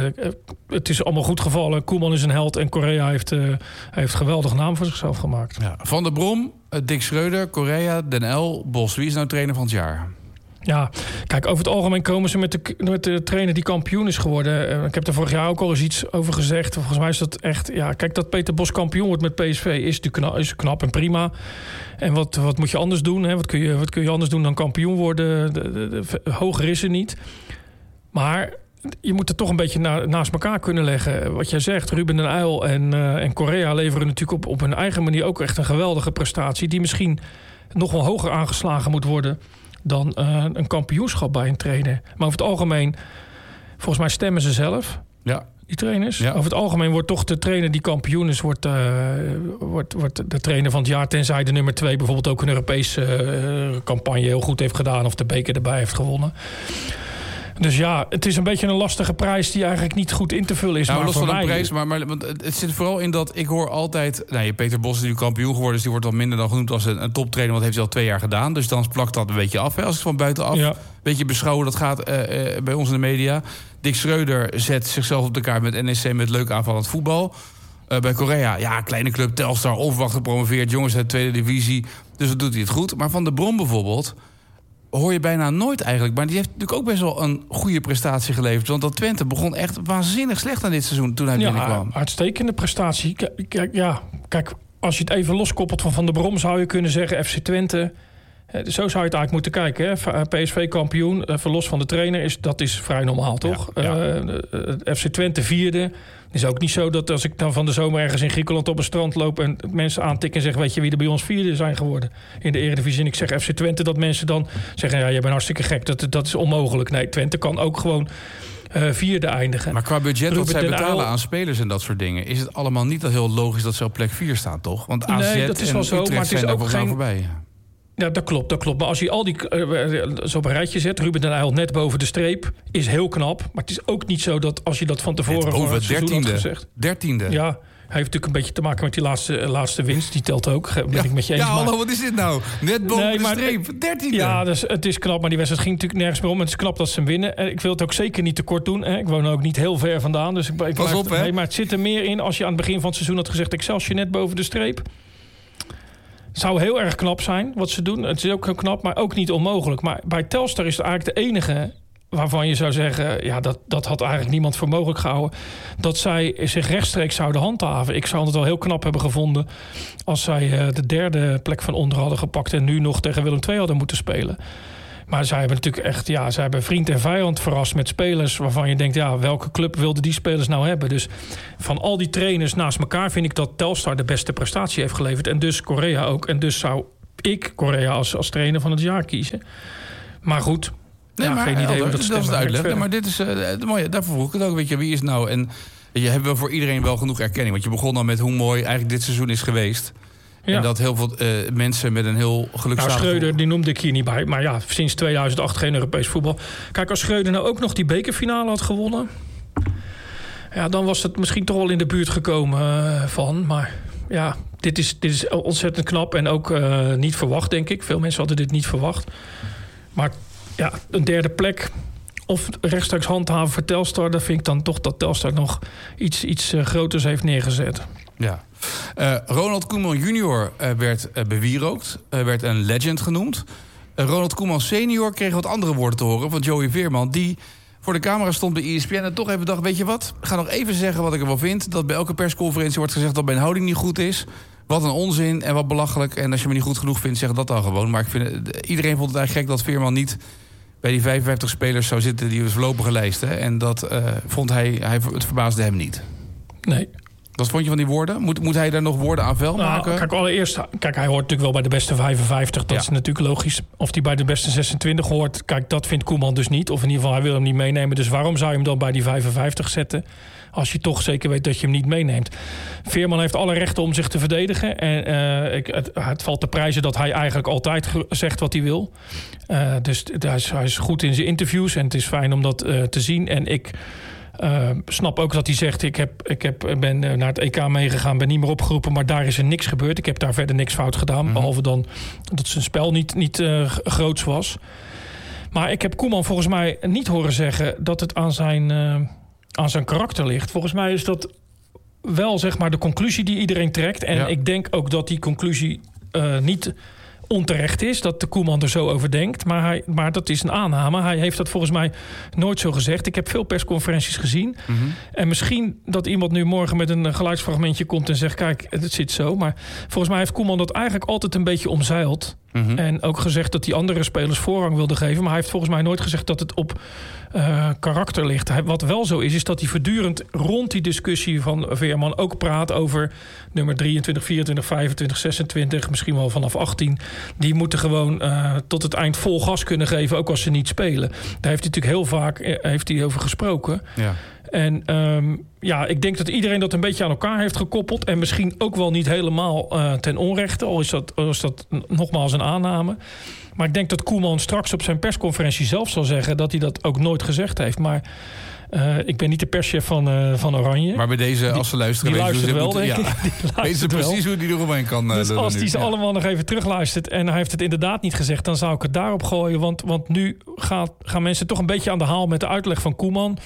het is allemaal goed gevallen. Koeman is een held en Korea heeft, uh, heeft een geweldige naam voor zichzelf gemaakt. Ja. Van der Brom, Dick Schreuder, Korea, Den Uyl, Bos. Wie is nou trainer van het jaar? Ja, kijk, over het algemeen komen ze met de, met de trainer die kampioen is geworden. Uh, ik heb er vorig jaar ook al eens iets over gezegd. Volgens mij is dat echt, ja, kijk, dat Peter Bos kampioen wordt met P S V is natuurlijk knap, is knap en prima. En wat, wat moet je anders doen? Hè? Wat, kun je, wat kun je anders doen dan kampioen worden? De, de, de, de, hoger is er niet. Maar je moet het toch een beetje na, naast elkaar kunnen leggen. Wat jij zegt, Ruben den Uyl en, uh, en Korea leveren natuurlijk op, op hun eigen manier ook echt een geweldige prestatie, die misschien nog wel hoger aangeslagen moet worden dan uh, een kampioenschap bij een trainer. Maar over het algemeen, volgens mij stemmen ze zelf, ja. die trainers. Ja. Over het algemeen wordt toch de trainer die kampioen is, wordt, uh, wordt, wordt de trainer van het jaar, tenzij de nummer twee bijvoorbeeld ook een Europese uh, campagne heel goed heeft gedaan of de beker erbij heeft gewonnen. Dus ja, het is een beetje een lastige prijs die eigenlijk niet goed in te vullen is. Nou, maar los voor van de mij prijs, maar, maar want het zit vooral in dat ik hoor altijd, nou, Peter Bos is nu kampioen geworden, dus die wordt dan minder dan genoemd als een, een toptrainer, want heeft hij al twee jaar gedaan. Dus dan plakt dat een beetje af, hè, als het van buitenaf ja. een beetje beschouwen. Dat gaat uh, uh, bij ons in de media. Dick Schreuder zet zichzelf op de kaart met N E C met leuk aanvallend voetbal. Uh, bij Korea, ja, kleine club, Telstar, onverwacht gepromoveerd, jongens uit de tweede divisie. Dus dat doet hij het goed. Maar Van der Brom bijvoorbeeld hoor je bijna nooit eigenlijk. Maar die heeft natuurlijk ook best wel een goede prestatie geleverd. Want dat Twente begon echt waanzinnig slecht aan dit seizoen toen hij ja, binnenkwam. Uitstekende prestatie. Kijk, ja, kijk, als je het even loskoppelt van Van der Brom, zou je kunnen zeggen F C Twente. Zo zou je het eigenlijk moeten kijken. Hè? P S V kampioen, verlos van de trainer, is, dat is vrij normaal, toch? Ja, ja. Uh, F C Twente vierde. Het is ook niet zo dat als ik dan van de zomer ergens in Griekenland op een strand loop en mensen aantikken en zeggen, weet je wie er bij ons vierde zijn geworden in de Eredivisie? En ik zeg F C Twente, dat mensen dan zeggen, ja, jij bent hartstikke gek. Dat, dat is onmogelijk. Nee, Twente kan ook gewoon uh, vierde eindigen. Maar qua budget Ruben wat zij betalen Uyl, aan spelers en dat soort dingen, is het allemaal niet heel logisch dat ze op plek vier staan, toch? Want A Z nee, dat is wel en zo, Utrecht maar het is zijn ook er geen voorbij. Ja, dat klopt, dat klopt. Maar als je al die uh, zo op een rijtje zet, Ruben den Uyl net boven de streep, is heel knap. Maar het is ook niet zo dat als je dat van tevoren over het seizoen had gezegd. Dertiende. Ja, hij heeft natuurlijk een beetje te maken met die laatste, uh, laatste winst. Die telt ook, ben ja, ik met je eens. Ja, hallo, maar, wat is dit nou? Net boven nee, de maar, streep, dertiende. Ja, dus, het is knap, maar die wedstrijd ging natuurlijk nergens meer om. Het is knap dat ze hem winnen. En ik wil het ook zeker niet te kort doen. Hè. Ik woon ook niet heel ver vandaan. Dus ik, ik Pas blijf, op, hè? Nee, maar het zit er meer in als je aan het begin van het seizoen had gezegd, Excelsior net boven de streep. Het zou heel erg knap zijn wat ze doen. Het is ook heel knap, maar ook niet onmogelijk. Maar bij Telstar is het eigenlijk de enige waarvan je zou zeggen, ja, dat, dat had eigenlijk niemand voor mogelijk gehouden, dat zij zich rechtstreeks zouden handhaven. Ik zou het wel heel knap hebben gevonden als zij uh, de derde plek van onder hadden gepakt en nu nog tegen Willem twee hadden moeten spelen. Maar zij hebben natuurlijk echt, ja, zij hebben vriend en vijand verrast met spelers waarvan je denkt, ja, welke club wilde die spelers nou hebben? Dus van al die trainers naast elkaar vind ik dat Telstar de beste prestatie heeft geleverd. En dus Correa ook. En dus zou ik Correa als, als trainer van het jaar kiezen. Maar goed, nee, ja, maar, geen idee Elder, hoe dat dat is de uitleg. Nee, maar dit dit is uh, het mooie. Daarvoor vroeg ik het ook. Weet je, wie is nou? En je hebt wel voor iedereen wel genoeg erkenning. Want je begon dan met hoe mooi eigenlijk dit seizoen is geweest. Ja. En dat heel veel uh, mensen met een heel gelukkig. Nou, Schreuder, die noemde ik hier niet bij. Maar ja, sinds tweeduizend acht geen Europees voetbal. Kijk, als Schreuder nou ook nog die bekerfinale had gewonnen, ja, dan was het misschien toch wel in de buurt gekomen uh, van. Maar ja, dit is, dit is ontzettend knap en ook uh, niet verwacht, denk ik. Veel mensen hadden dit niet verwacht. Maar ja, een derde plek of rechtstreeks handhaven voor Telstar, dat vind ik dan toch dat Telstar nog iets, iets uh, groters heeft neergezet. Ja. Uh, Ronald Koeman junior uh, werd uh, bewierookt, uh, werd een legend genoemd. Uh, Ronald Koeman senior kreeg wat andere woorden te horen van Joey Veerman, die voor de camera stond bij E S P N en toch even dacht, weet je wat, ik ga nog even zeggen wat ik ervan vind. Dat bij elke persconferentie wordt gezegd dat mijn houding niet goed is. Wat een onzin en wat belachelijk. En als je me niet goed genoeg vindt, zeg dat dan gewoon. Maar ik vind het, iedereen vond het eigenlijk gek dat Veerman niet bij die vijfenvijftig spelers zou zitten die we voorlopige lijsten. En dat uh, vond hij, hij, het verbaasde hem niet. Nee. Wat vond je van die woorden? Moet, moet hij daar nog woorden aan vuil nou, maken? Kijk, allereerst, kijk, hij hoort natuurlijk wel bij de beste vijfenvijftig. Dat ja. is natuurlijk logisch. Of hij bij de beste zesentwintig hoort, kijk, dat vindt Koeman dus niet. Of in ieder geval, hij wil hem niet meenemen. Dus waarom zou je hem dan bij die vijfenvijftig zetten, als je toch zeker weet dat je hem niet meeneemt? Veerman heeft alle rechten om zich te verdedigen. En uh, ik, het, het valt te prijzen dat hij eigenlijk altijd zegt wat hij wil. Uh, dus hij is, hij is goed in zijn interviews en het is fijn om dat uh, te zien. En ik Uh, snap ook dat hij zegt, ik, heb, ik heb, ben naar het E K meegegaan, ben niet meer opgeroepen, maar daar is er niks gebeurd. Ik heb daar verder niks fout gedaan, mm-hmm. behalve dan dat zijn spel niet, niet uh, groots was. Maar ik heb Koeman volgens mij niet horen zeggen dat het aan zijn, uh, aan zijn karakter ligt. Volgens mij is dat wel, zeg maar, de conclusie die iedereen trekt. En ja. ik denk ook dat die conclusie uh, niet onterecht is, dat de Koeman er zo over denkt. Maar, hij, maar dat is een aanname. Hij heeft dat volgens mij nooit zo gezegd. Ik heb veel persconferenties gezien. Mm-hmm. En misschien dat iemand nu morgen met een geluidsfragmentje komt en zegt, kijk, het zit zo. Maar volgens mij heeft Koeman dat eigenlijk altijd een beetje omzeild. Mm-hmm. En ook gezegd dat hij andere spelers voorrang wilde geven. Maar hij heeft volgens mij nooit gezegd dat het op uh, karakter ligt. Hij, wat wel zo is, is dat hij voortdurend rond die discussie van Veerman ook praat over nummer drieëntwintig, vierentwintig, vijfentwintig, zesentwintig, misschien wel vanaf achttien. Die moeten gewoon uh, tot het eind vol gas kunnen geven, ook als ze niet spelen. Daar heeft hij natuurlijk heel vaak uh, heeft hij over gesproken. Ja. En um, ja, ik denk dat iedereen dat een beetje aan elkaar heeft gekoppeld. En misschien ook wel niet helemaal uh, ten onrechte. Al is dat, al is dat nogmaals een aanname. Maar ik denk dat Koeman straks op zijn persconferentie zelf zal zeggen dat hij dat ook nooit gezegd heeft. Maar uh, ik ben niet de perschef van, uh, van Oranje. Maar bij deze, als ze luisteren, die luistert wel, moeten, denk ja, ik. Weet ze precies hoe die eromheen kan. Dus uh, als hij ze ja. allemaal nog even terugluistert en hij heeft het inderdaad niet gezegd, dan zou ik het daarop gooien. Want, want nu gaat, gaan mensen toch een beetje aan de haal met de uitleg van Koeman.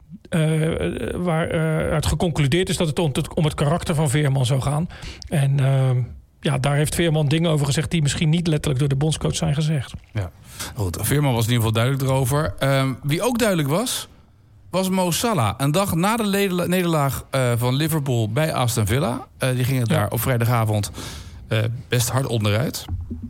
Uh, waar uh, het geconcludeerd is dat het om, het om het karakter van Veerman zou gaan. En uh, ja, daar heeft Veerman dingen over gezegd die misschien niet letterlijk door de bondscoach zijn gezegd. Ja. Goed, Veerman was in ieder geval duidelijk erover. Uh, wie ook duidelijk was, was Mo Salah. Een dag na de ledela- nederlaag uh, van Liverpool bij Aston Villa. Uh, die ging het ja. daar op vrijdagavond uh, best hard onderuit.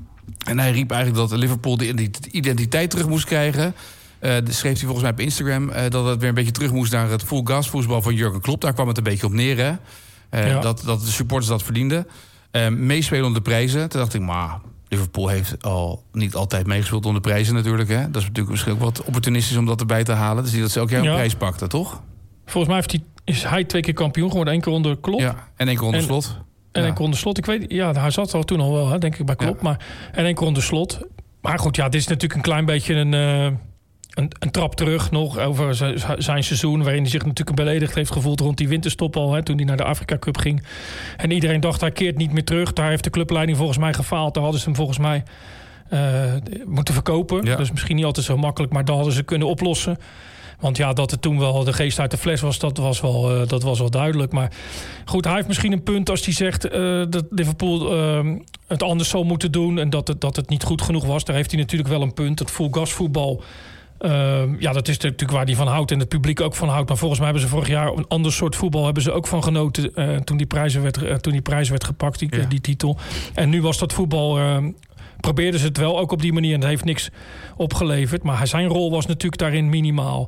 En hij riep eigenlijk dat Liverpool de identiteit terug moest krijgen. Uh, schreef hij volgens mij op Instagram uh, dat het weer een beetje terug moest naar het full gas voetbal van Jurgen Klopp. Daar kwam het een beetje op neer, hè? Uh, ja. dat, dat de supporters dat verdienden. Uh, meespelen om de prijzen. Toen dacht ik, maar Liverpool heeft al niet altijd meegespeeld om de prijzen natuurlijk, hè? Dat is natuurlijk misschien ook wat opportunistisch om dat erbij te halen. Dus die dat ze elk jaar een ja. prijs pakten, toch? Volgens mij heeft hij, is hij twee keer kampioen geworden. één keer onder Klopp. Ja, en één keer onder en, Slot. En ja. één keer onder Slot. Ik weet, ja, hij zat al toen al wel, hè, denk ik, bij Klopp. Ja. Maar, en één keer onder Slot. Maar goed, ja, dit is natuurlijk een klein beetje een... Uh, Een, een trap terug nog over z- zijn seizoen, waarin hij zich natuurlijk beledigd heeft gevoeld rond die winterstop al, hè, toen hij naar de Afrika Cup ging. En iedereen dacht, hij keert niet meer terug. Daar heeft de clubleiding volgens mij gefaald. Daar hadden ze hem volgens mij uh, moeten verkopen. Ja. Dus misschien niet altijd zo makkelijk, maar dat hadden ze kunnen oplossen. Want ja, dat het toen wel de geest uit de fles was, dat was wel, uh, dat was wel duidelijk. Maar goed, hij heeft misschien een punt als hij zegt uh, dat Liverpool uh, het anders zou moeten doen en dat het, dat het niet goed genoeg was. Daar heeft hij natuurlijk wel een punt. Het full gas voetbal, Uh, ja, dat is natuurlijk waar hij van houdt en het publiek ook van houdt. Maar volgens mij hebben ze vorig jaar een ander soort voetbal hebben ze ook van genoten uh, toen die prijs werd, uh, toen die prijs werd gepakt, die, ja. die titel. En nu was dat voetbal uh, probeerden ze het wel ook op die manier. En dat heeft niks opgeleverd. Maar zijn rol was natuurlijk daarin minimaal.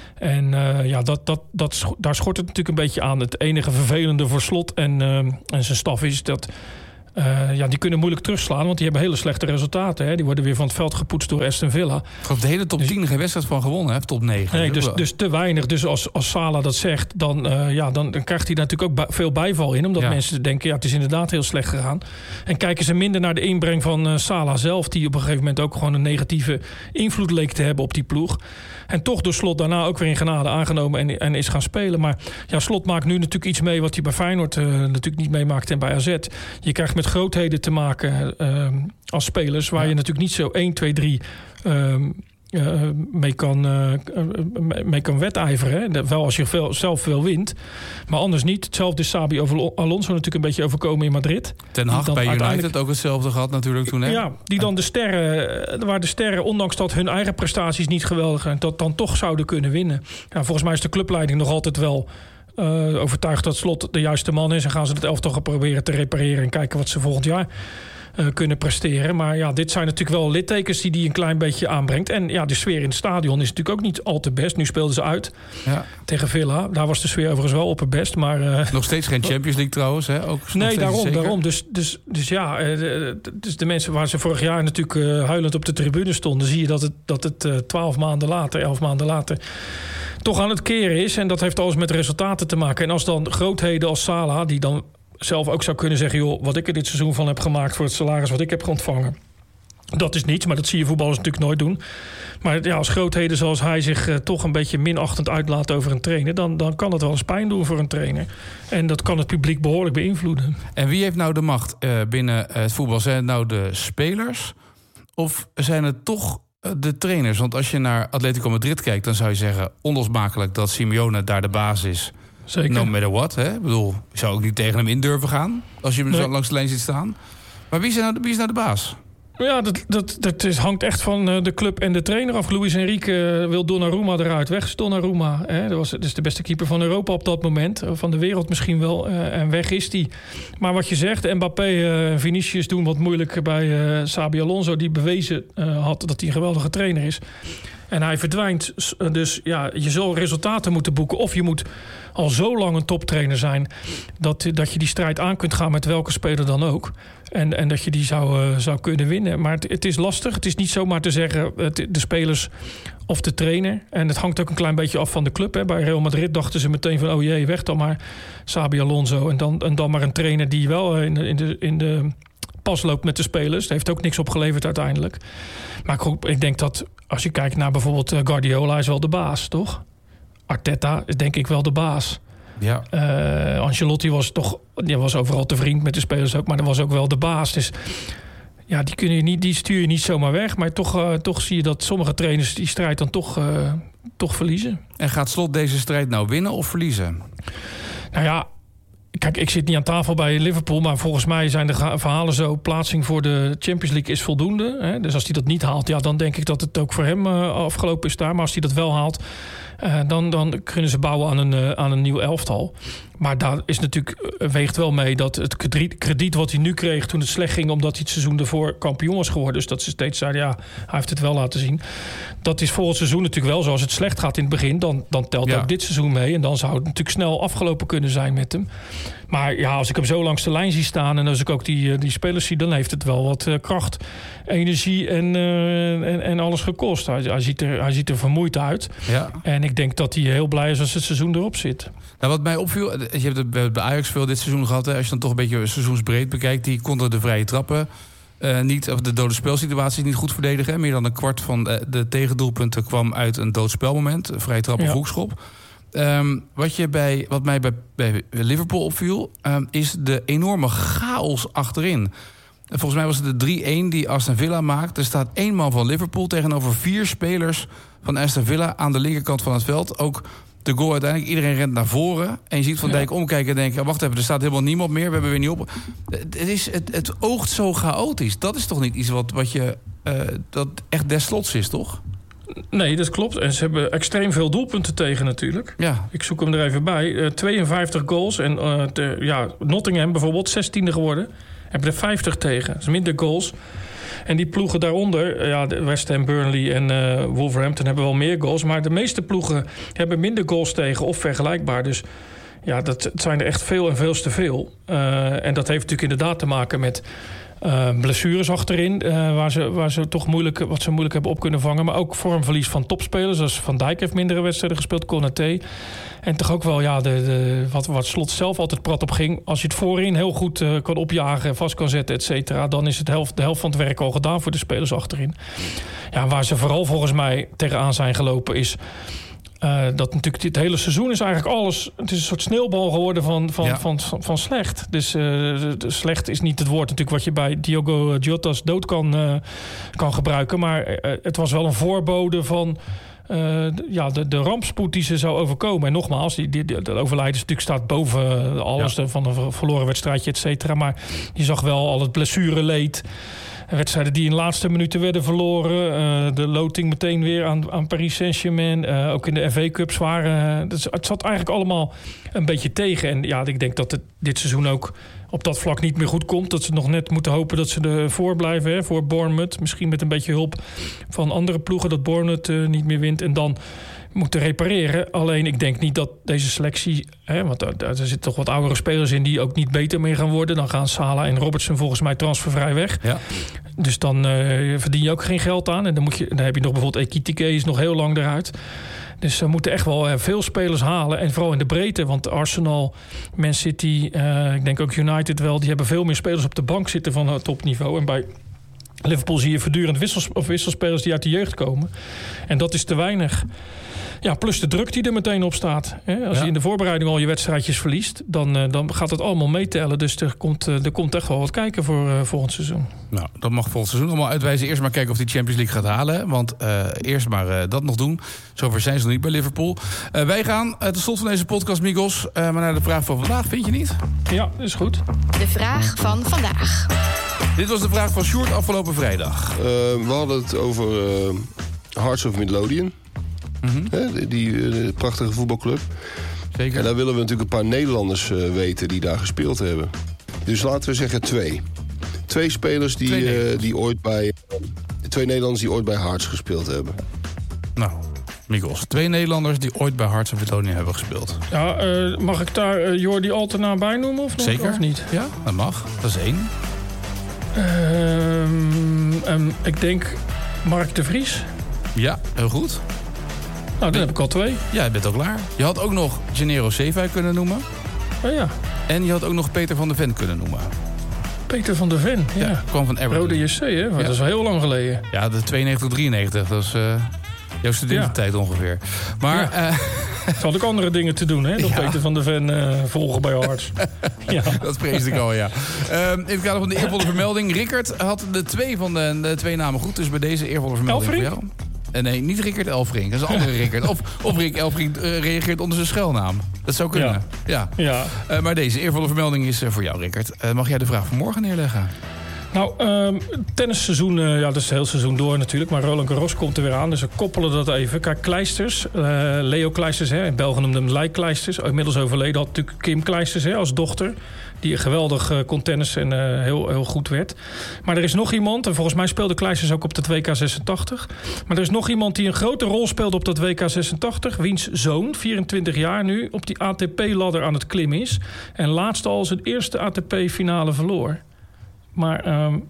En uh, ja, dat, dat, dat, daar schort het natuurlijk een beetje aan. Het enige vervelende voor Slot en, uh, en zijn staf is dat... Uh, ja, die kunnen moeilijk terugslaan, want die hebben hele slechte resultaten. Hè. Die worden weer van het veld gepoetst door Aston Villa. Ik geloof de hele top tien dus, geen wedstrijd van gewonnen, hè? Top negen. Nee, dus, dus te weinig. Dus als, als Salah dat zegt, dan, uh, ja, dan, dan krijgt hij natuurlijk ook bij, veel bijval in. Omdat ja. mensen denken, ja, het is inderdaad heel slecht gegaan. En kijken ze minder naar de inbreng van uh, Salah zelf, die op een gegeven moment ook gewoon een negatieve invloed leek te hebben op die ploeg. En toch door Slot daarna ook weer in genade aangenomen en, en is gaan spelen. Maar ja, Slot maakt nu natuurlijk iets mee wat hij bij Feyenoord uh, natuurlijk niet meemaakt en bij A Z. Je krijgt met grootheden te maken uh, als spelers waar ja. je natuurlijk niet zo één, twee, drie uh, uh, mee, kan, uh, mee kan wedijveren. Hè? Wel als je veel, zelf veel wint, maar anders niet. Hetzelfde is Xabi Alonso natuurlijk een beetje overkomen in Madrid. Ten Hag bij United ook hetzelfde gehad natuurlijk toen. Hè? Ja, die dan de sterren, waar de sterren, ondanks dat hun eigen prestaties niet geweldig zijn, dat dan toch zouden kunnen winnen. Ja, volgens mij is de clubleiding nog altijd wel Uh, overtuigd dat Slot de juiste man is. En gaan ze het elftal gaan proberen te repareren en kijken wat ze volgend jaar uh, kunnen presteren. Maar ja, dit zijn natuurlijk wel littekens die die een klein beetje aanbrengt. En ja, de sfeer in het stadion is natuurlijk ook niet al te best. Nu speelden ze uit ja. tegen Villa. Daar was de sfeer overigens wel op het best. Maar uh, nog steeds geen Champions League trouwens, hè? Ook nee, daarom, daarom. Dus, dus, dus ja, uh, de, dus de mensen waar ze vorig jaar natuurlijk uh, huilend op de tribune stonden, zie je dat het, dat het uh, twaalf maanden later, elf maanden later toch aan het keren is. En dat heeft alles met resultaten te maken. En als dan grootheden als Salah, die dan zelf ook zou kunnen zeggen, joh, wat ik er dit seizoen van heb gemaakt voor het salaris wat ik heb ontvangen, dat is niets, maar dat zie je voetballers natuurlijk nooit doen. Maar ja, als grootheden zoals hij zich uh, toch een beetje minachtend uitlaat over een trainer, dan, dan kan het wel eens pijn doen voor een trainer. En dat kan het publiek behoorlijk beïnvloeden. En wie heeft nou de macht uh, binnen het voetbal? Zijn het nou de spelers of zijn het toch de trainers? Want als je naar Atletico Madrid kijkt, dan zou je zeggen onlosmakelijk dat Simeone daar de baas is. Zeker. No matter what. Hè? Ik bedoel, je zou ook niet tegen hem in durven gaan als je hem nee. zo langs de lijn ziet staan. Maar wie is nou, wie is nou de baas? Ja, dat, dat, dat is, hangt echt van de club en de trainer af. Luis Enrique wil Donnarumma eruit. Weg is Donnarumma. Hè? Dat was dat is de beste keeper van Europa op dat moment. Van de wereld misschien wel. Uh, en weg is die. Maar wat je zegt, Mbappé en uh, Vinicius doen wat moeilijk bij uh, Xabi Alonso. Die bewezen uh, had dat hij een geweldige trainer is. En hij verdwijnt. Dus ja, je zal resultaten moeten boeken. Of je moet al zo lang een toptrainer zijn dat, dat je die strijd aan kunt gaan met welke speler dan ook. En, en dat je die zou, uh, zou kunnen winnen. Maar het, het is lastig. Het is niet zomaar te zeggen het, de spelers of de trainer. En het hangt ook een klein beetje af van de club. Hè. Bij Real Madrid dachten ze meteen van oh jee, weg dan maar Xabi Alonso. En dan, en dan maar een trainer die wel in de, in de, in de pas loopt met de spelers. Dat heeft ook niks opgeleverd uiteindelijk. Maar ik, ik denk dat als je kijkt naar bijvoorbeeld Guardiola is wel de baas, toch? Arteta is denk ik wel de baas. Ja. Uh, Ancelotti was toch, die was overal te vriend met de spelers ook, maar dat was ook wel de baas. Dus ja, die, kun je niet, die stuur je niet zomaar weg. Maar toch, uh, toch zie je dat sommige trainers die strijd dan toch, uh, toch verliezen. En gaat Slot deze strijd nou winnen of verliezen? Nou ja, kijk, ik zit niet aan tafel bij Liverpool, maar volgens mij zijn de verhalen zo, plaatsing voor de Champions League is voldoende. Hè? Dus als hij dat niet haalt, ja, dan denk ik dat het ook voor hem uh, afgelopen is daar. Maar als hij dat wel haalt, uh, dan, dan kunnen ze bouwen aan een, uh, aan een nieuw elftal. Maar daar is natuurlijk, uh, weegt wel mee dat het krediet, krediet wat hij nu kreeg toen het slecht ging, omdat hij het seizoen ervoor kampioen was geworden. Dus dat ze steeds zeiden, ja, hij heeft het wel laten zien. Dat is volgend seizoen natuurlijk wel zo. Als het slecht gaat in het begin, dan, dan telt ja. ook dit seizoen mee. En dan zou het natuurlijk snel afgelopen kunnen zijn met hem. Maar ja, als ik hem zo langs de lijn zie staan en als ik ook die, die spelers zie, dan heeft het wel wat uh, kracht, energie en, uh, en, en alles gekost. Hij, hij, ziet er, hij ziet er vermoeid uit. Ja. En ik denk dat hij heel blij is als het seizoen erop zit. Nou, wat mij opviel, je hebt het bij Ajax veel dit seizoen gehad. Hè, als je dan toch een beetje seizoensbreed bekijkt, die konden de vrije trappen uh, niet, of de dode spelsituaties niet goed verdedigen. Meer dan een kwart van de, de tegendoelpunten kwam uit een doodspelmoment, een vrije trap of ja. hoekschop. Um, wat, je bij, wat mij bij, bij Liverpool opviel, um, is de enorme chaos achterin. Volgens mij was het de drie-een die Aston Villa maakt. Er staat één man van Liverpool tegenover vier spelers van Aston Villa aan de linkerkant van het veld. Ook de goal uiteindelijk, iedereen rent naar voren. En je ziet Van Dijk ja. omkijken en denken, wacht even, er staat helemaal niemand meer. We hebben weer niet op. Het, is, het, het oogt zo chaotisch. Dat is toch niet iets wat, wat je uh, dat echt deslots is, toch? Nee, dat klopt. En ze hebben extreem veel doelpunten tegen natuurlijk. Ja. Ik zoek hem er even bij. Uh, tweeënvijftig goals. En uh, de, ja, Nottingham bijvoorbeeld, zestiende geworden. Hebben er vijftig tegen. Dat is minder goals. En die ploegen daaronder, ja, West Ham, Burnley en uh, Wolverhampton hebben wel meer goals. Maar de meeste ploegen hebben minder goals tegen of vergelijkbaar. Dus ja, dat het zijn er echt veel en veel te veel. Uh, en dat heeft natuurlijk inderdaad te maken met uh, blessures achterin. Uh, waar, ze, waar ze toch moeilijk, wat ze moeilijk hebben op kunnen vangen. Maar ook vormverlies van topspelers. Zoals Van Dijk heeft mindere wedstrijden gespeeld, Konaté. En toch ook wel ja, de, de, wat, wat Slot zelf altijd prat op ging. Als je het voorin heel goed uh, kan opjagen, vast kan zetten, et cetera, dan is het helft, de helft van het werk al gedaan voor de spelers achterin. Ja, waar ze vooral volgens mij tegenaan zijn gelopen is Uh, dat natuurlijk dit hele seizoen is eigenlijk alles. Het is een soort sneeuwbal geworden van, van, ja. van, van, van slecht. Dus uh, de, de slecht is niet het woord natuurlijk wat je bij Diogo Jota's dood kan, uh, kan gebruiken. Maar uh, het was wel een voorbode van uh, de, ja, de, de rampspoed die ze zou overkomen. En nogmaals, die, die, de overlijdens natuurlijk staat boven alles ja. van een verloren wedstrijdje, et cetera. Maar je zag wel al het blessureleed. Wedstrijden die in de laatste minuten werden verloren. Uh, de loting meteen weer aan, aan Paris Saint-Germain. Uh, ook in de F A Cups waren. Uh, dus het zat eigenlijk allemaal een beetje tegen. En ja, ik denk dat het dit seizoen ook op dat vlak niet meer goed komt. Dat ze nog net moeten hopen dat ze ervoor blijven. Hè, voor Bournemouth. Misschien met een beetje hulp van andere ploegen. Dat Bournemouth uh, niet meer wint. En dan moeten repareren. Alleen ik denk niet dat deze selectie, hè, want er, er zitten toch wat oudere spelers in die ook niet beter mee gaan worden. Dan gaan Salah en Robertson volgens mij transfervrij weg. Ja. Dus dan uh, verdien je ook geen geld aan. En dan, moet je, dan heb je nog bijvoorbeeld Ekitike, is nog heel lang eruit. Dus ze moeten echt wel uh, veel spelers halen. En vooral in de breedte. Want Arsenal, Man City, uh, ik denk ook United wel, die hebben veel meer spelers op de bank zitten van het topniveau. En bij Liverpool zie je voortdurend wissels, of wisselspelers die uit de jeugd komen. En dat is te weinig. Ja, plus de druk die er meteen op staat. Als ja. je in de voorbereiding al je wedstrijdjes verliest, dan, uh, dan gaat het allemaal meetellen. Dus er komt, uh, er komt echt wel wat kijken voor uh, volgend seizoen. Nou, dat mag volgend seizoen allemaal uitwijzen. Eerst maar kijken of die Champions League gaat halen. Want uh, eerst maar uh, dat nog doen. Zover zijn ze nog niet bij Liverpool. Uh, wij gaan uh, tot slot van deze podcast, Migos, uh, maar naar de vraag van vandaag. Vind je niet? Ja, dat is goed. De vraag van vandaag. Dit was de vraag van Sjoerd afgelopen vrijdag. Uh, we hadden het over uh, Hearts of Midlothian. Mm-hmm. He, die uh, prachtige voetbalclub. Zeker. En daar willen we natuurlijk een paar Nederlanders uh, weten die daar gespeeld hebben. Dus laten we zeggen twee. Twee spelers die, twee uh, die ooit bij uh, twee Nederlanders die ooit bij Hearts gespeeld hebben. Nou, Migos, twee Nederlanders die ooit bij Hearts of Midlothian hebben gespeeld. Ja, uh, mag ik daar uh, Jordi Altena bij noemen of, Zeker. of niet? Ja, dat mag. Dat is één. Uh, um, ik denk Mark de Vries. Ja, heel goed. Nou, dan heb ik al twee. Ja, je bent al klaar. Je had ook nog Gennaro Zeefuik kunnen noemen. Oh ja. En je had ook nog Peter van der Ven kunnen noemen. Peter van der Ven, ja. ja kwam van Everton. Rode J C, hè? Ja. Dat is al heel lang geleden. Ja, de tweeënnegentig, drieënnegentig. Dat is uh, jouw studententijd ja. ongeveer. Maar ja. uh, ze had ook andere dingen te doen, hè? Dan ja. Peter van der Ven uh, volgen bij Hearts. ja. Dat vreesde ik al, ja. Uh, in het kader van de eervolle vermelding. Rickert had de twee van de, de twee namen goed. Dus bij deze eervolle vermelding Elfrink? voor jou. Uh, nee, niet Rickert Elfrink. Dat is een andere Rickert. Of, of Rick Elfrink uh, reageert onder zijn schuilnaam. Dat zou kunnen. Ja. ja. ja. Uh, maar deze eervolle vermelding is uh, voor jou, Rickert. Uh, mag jij de vraag van morgen neerleggen? Nou, um, tennisseizoen, uh, ja, dat is het hele seizoen door natuurlijk. Maar Roland Garros komt er weer aan, dus we koppelen dat even. Kijk, Kleisters, uh, Leo Kleisters, hè, in België noemde hem Leik Kleisters. Inmiddels overleden had natuurlijk Kim Kleisters hè, als dochter. Die geweldig uh, kon tennissen en uh, heel, heel goed werd. Maar er is nog iemand, en volgens mij speelde Kleisters ook op dat W K zesentachtig. Maar er is nog iemand die een grote rol speelde op dat W K zesentachtig. Wiens zoon, vierentwintig jaar nu, op die A T P-ladder aan het klimmen is. En laatst al zijn eerste A T P-finale verloor. Maar um,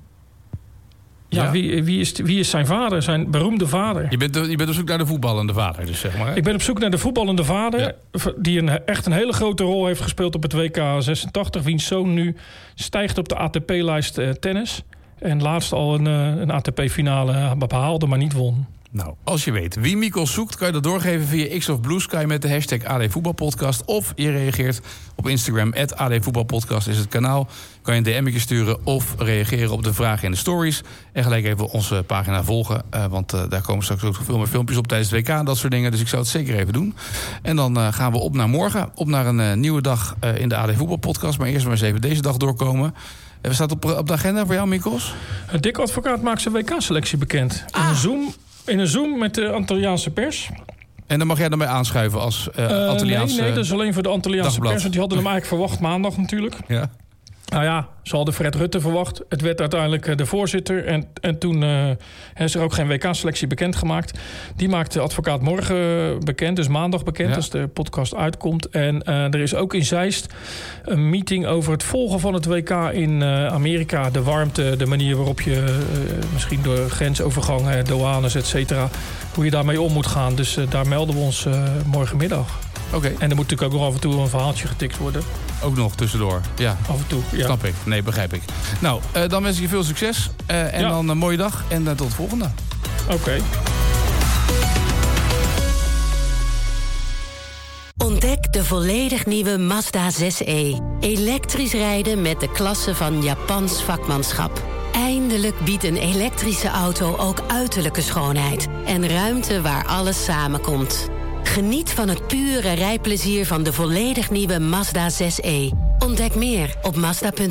ja, ja. Wie, wie, is, wie is zijn vader, zijn beroemde vader? Je bent, je bent op zoek naar de voetballende vader, dus zeg maar. Hè? Ik ben op zoek naar de voetballende vader, ja. die een, echt een hele grote rol heeft gespeeld op het W K zesentachtig. Wiens zoon nu stijgt op de A T P-lijst uh, tennis. En laatst al een, uh, een A T P-finale behaalde, maar niet won. Nou, als je weet wie Mikos zoekt, kan je dat doorgeven via X of Blue Sky met de hashtag A D Voetbalpodcast. Of je reageert op Instagram, at A D Voetbalpodcast is het kanaal. Kan je een D M'tje sturen of reageren op de vragen in de stories. En gelijk even onze pagina volgen. Uh, want uh, daar komen straks ook veel meer filmpjes op tijdens het W K en dat soort dingen. Dus ik zou het zeker even doen. En dan uh, gaan we op naar morgen. Op naar een uh, nieuwe dag uh, in de A D Voetbalpodcast. Maar eerst maar eens even deze dag doorkomen. We staan op, op de agenda voor jou, Mikos? Dick Advocaat maakt zijn W K-selectie bekend. In Ah. een Zoom... In een Zoom met de Antilliaanse pers. En dan mag jij dan bij aanschuiven als uh, Antilliaanse... Uh, nee, nee, dat is alleen voor de Antilliaanse dagblad. pers. Want die hadden hem eigenlijk verwacht maandag natuurlijk. Ja. Nou ja, ze hadden Fred Rutte verwacht. Het werd uiteindelijk de voorzitter. En, en toen uh, is er ook geen W K-selectie bekendgemaakt. Die maakt de advocaat morgen bekend, dus maandag bekend... Ja. als de podcast uitkomt. En uh, er is ook in Zeist een meeting over het volgen van het W K in uh, Amerika. De warmte, de manier waarop je uh, misschien door grensovergangen, douanes, et cetera... hoe je daarmee om moet gaan. Dus uh, daar melden we ons uh, morgenmiddag. Oké. Okay. En er moet natuurlijk ook nog af en toe een verhaaltje getikt worden. Ook nog tussendoor, ja. Af en toe, ja. Snap ik. Nee, begrijp ik. Nou, uh, dan wens ik je veel succes. Uh, en ja. dan een mooie dag. En uh, tot de volgende. Oké. Okay. Ontdek de volledig nieuwe Mazda zes e. Elektrisch rijden met de klasse van Japans vakmanschap. Eindelijk biedt een elektrische auto ook uiterlijke schoonheid. En ruimte waar alles samenkomt. Geniet van het pure rijplezier van de volledig nieuwe Mazda zes e. Ontdek meer op Mazda punt n l.